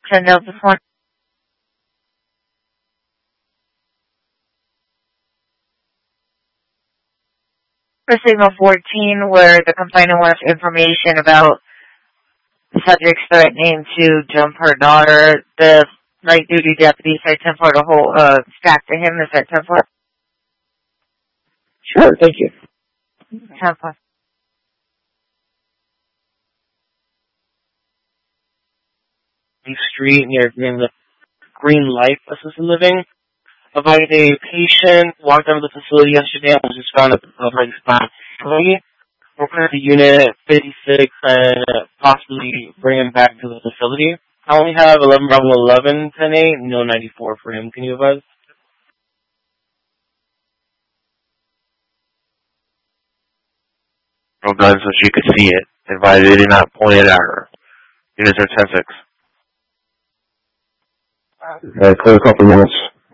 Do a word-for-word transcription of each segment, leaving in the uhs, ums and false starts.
ten Delta one. For signal fourteen, where the complainant wants information about the subject's threatening to jump her daughter, the light duty deputy said ten four to hold, uh, stack to him. Is that ten four? Sure, thank you. ten four. Street near Green, Green Life Assisted Living. About a patient walked out of the facility yesterday and was just found at the right spot. We're going to the unit fifty-six and possibly bring him back to the facility. I only have eleven Bravo eleven, ten eight, no ninety-four for him. Can you advise? No gun so she could see it. Advise they did not point it at her. Units are ten six. Uh, clear a couple units.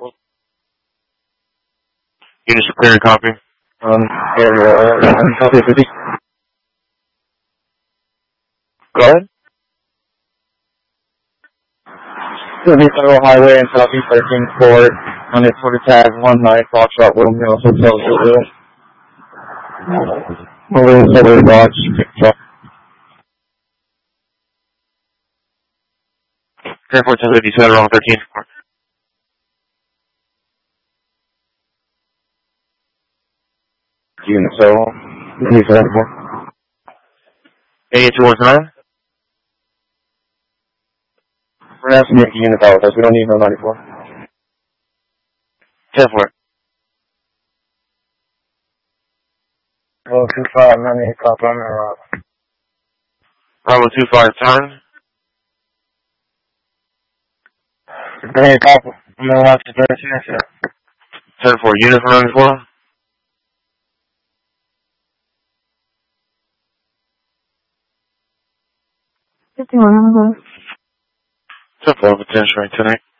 Units are clear and copy. Um, area, uh, copy fifty. Go ahead. City Federal Highway and Southeast thirteenth Court on its order tag one nine Foxtrot William Hill Hotel Zulu. Over the subway box, truck. ten four ten fifty-seven, wrong thirteenth Court. Unit so, please have more. eight two one nine. We're asking you to unit out with us. We don't need no ninety-four. ten four. Oh, two five, nine eight, copy on the route. Bravo two five, turn. Bring a copy. I'm going to watch the thirteen, sir. ten four, unit for ninety-four. fifty-one, I'm going. ten four, potential right tonight.